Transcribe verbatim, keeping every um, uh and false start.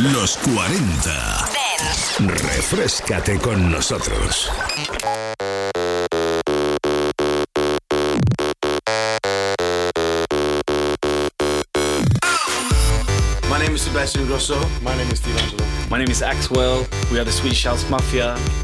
Los cuarenta. Dance. Refréscate con nosotros. My name is Sebastian Grosso. My name is Steve Angelo. My name is Axwell. We are the Swedish House Mafia.